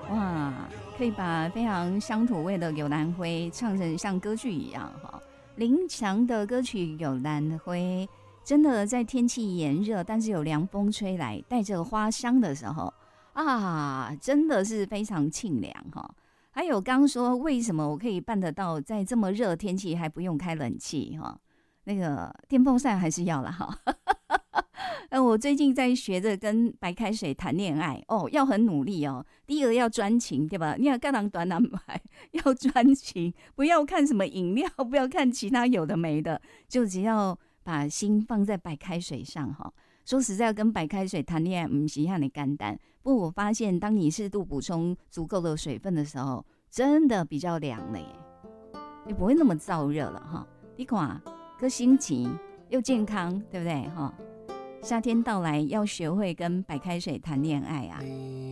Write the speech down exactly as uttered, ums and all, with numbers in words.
哇，可以把非常乡土味的《有兰灰》唱成像歌剧一样哈。林强的歌曲《有兰灰》，真的在天气炎热，但是有凉风吹来，带着花香的时候啊，真的是非常沁凉哈。还有刚刚说为什么我可以办得到，在这么热天气还不用开冷气哈？那个电风扇还是要了哈。呃，我最近在学着跟白开水谈恋爱哦，要很努力哦。第一个要专情，对吧？你要干人短男牌，要专情，不要看什么饮料，不要看其他有的没的，就只要把心放在白开水上哈。说实在，要跟白开水谈恋爱，不是那么简单。不过我发现，当你适度补充足够的水分的时候，真的比较凉了耶，你不会那么燥热了哈。你看，个心情又健康，对不对哈？夏天到来，要学会跟白开水谈恋爱啊。